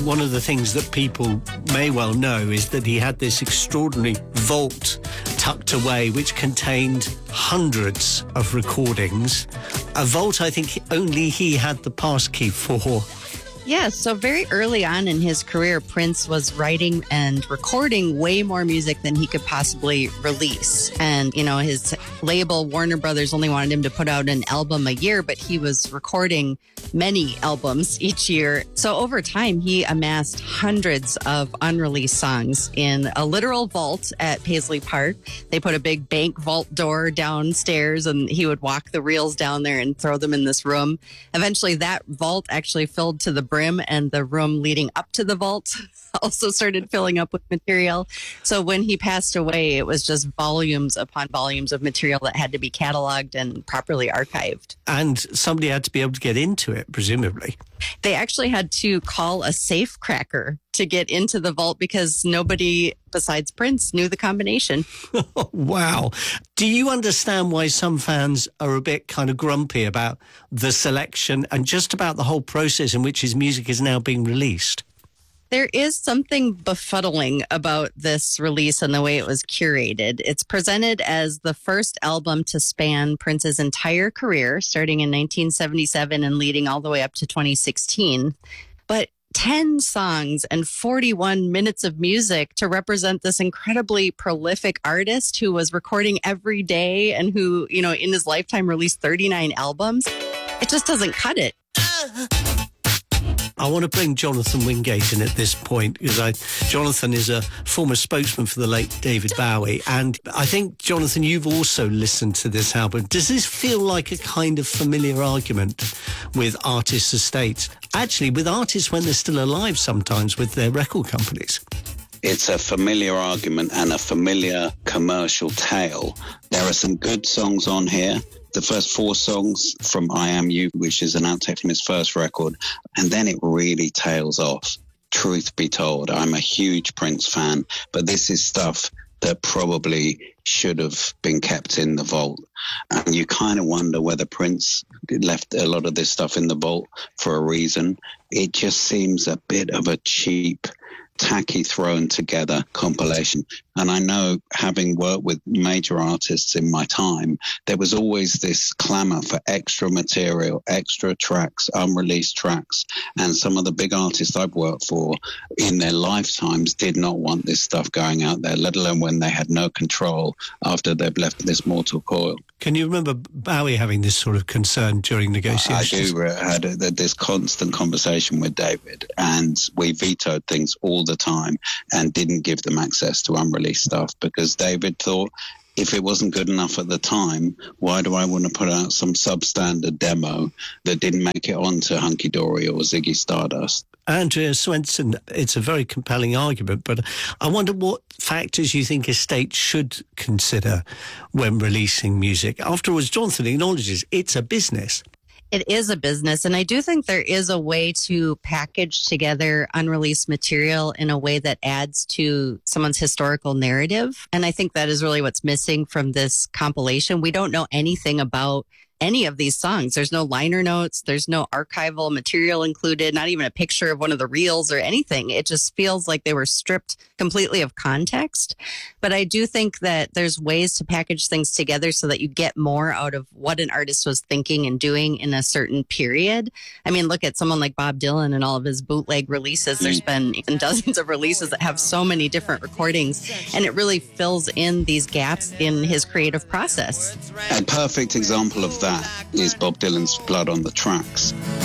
one of the things that people may well know is that he had this extraordinary vault tucked away which contained hundreds of recordings. A vault I think only he had the passkey for. Yes, so very early on in his career, Prince was writing and recording way more music than he could possibly release. And, you know, his label, Warner Brothers, only wanted him to put out an album a year, but he was recording many albums each year. So over time, he amassed hundreds of unreleased songs in a literal vault at Paisley Park. They put a big bank vault door downstairs, and he would walk the reels down there and throw them in this room. Eventually, that vault actually filled to the brim, and the room leading up to the vault also started filling up with material. So when he passed away, it was just volumes upon volumes of material that had to be cataloged and properly archived. And somebody had to be able to get into it, presumably. They actually had to call a safe cracker to get into the vault because nobody besides Prince knew the combination. Wow. Do you understand why some fans are a bit kind of grumpy about the selection and just about the whole process in which his music is now being released? There is something befuddling about this release and the way it was curated. It's presented as the first album to span Prince's entire career, starting in 1977 and leading all the way up to 2016. But 10 songs and 41 minutes of music to represent this incredibly prolific artist who was recording every day and who, you know, in his lifetime released 39 albums. It just doesn't cut it. I want to bring Jonathan Wingate in at this point because Jonathan is a former spokesman for the late David Bowie. And I think, Jonathan, you've also listened to this album. Does this feel like a kind of familiar argument with artists' estates? Actually, with artists when they're still alive sometimes with their record companies. It's a familiar argument and a familiar commercial tale. There are some good songs on here. The first 4 songs from I Am You, which is an outtake from his first record, and then it really tails off. Truth be told, I'm a huge Prince fan, but this is stuff that probably should have been kept in the vault. And you kind of wonder whether Prince left a lot of this stuff in the vault for a reason. It just seems a bit of a cheap, tacky thrown together compilation. And I know, having worked with major artists in my time, there was always this clamor for extra material, extra tracks, unreleased tracks. And some of the big artists I've worked for in their lifetimes did not want this stuff going out there, let alone when they had no control after they've left this mortal coil. Can you remember Bowie having this sort of concern during negotiations? I do. I had this constant conversation with David, and we vetoed things all the time and didn't give them access to unreleased stuff because David thought, if it wasn't good enough at the time, why do I want to put out some substandard demo that didn't make it onto Hunky Dory or Ziggy Stardust? Andrea Swenson, it's a very compelling argument, but I wonder what factors you think estates should consider when releasing music. Afterwards, Jonathan acknowledges it's a business. It is a business, and I do think there is a way to package together unreleased material in a way that adds to someone's historical narrative. And I think that is really what's missing from this compilation. We don't know anything about any of these songs. There's no liner notes. There's no archival material included, not even a picture of one of the reels or anything. It just feels like they were stripped completely of context. But I do think that there's ways to package things together so that you get more out of what an artist was thinking and doing in a certain period. I mean, look at someone like Bob Dylan and all of his bootleg releases. There's been even dozens of releases that have so many different recordings, and it really fills in these gaps in his creative process. A perfect example of that is Bob Dylan's Blood on the Tracks.